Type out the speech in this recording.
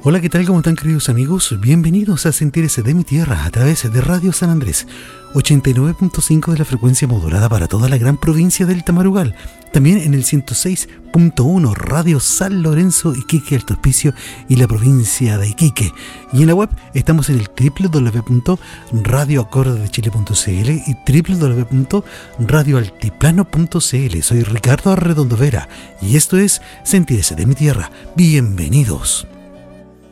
Hola, ¿qué tal? ¿Cómo están, queridos amigos? Bienvenidos a Sentirse de mi Tierra a través de Radio San Andrés, 89.5 de la frecuencia modulada para toda la gran provincia del Tamarugal. También en el 106.1 Radio San Lorenzo, Iquique, Alto Hospicio y la provincia de Iquique. Y en la web estamos en el www.radioacordedechile.cl y www.radioaltiplano.cl. Soy Ricardo Arredondo Vera y esto es Sentirse de mi Tierra. Bienvenidos.